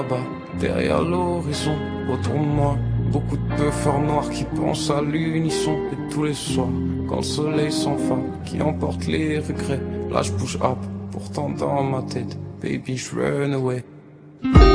Là-bas, derrière l'horizon, autour de moi, beaucoup de peufs noirs qui pensent à l'unisson. Et tous les soirs, quand le soleil s'enfale, qui emporte les regrets, là je push up, pourtant dans ma tête, baby je run away.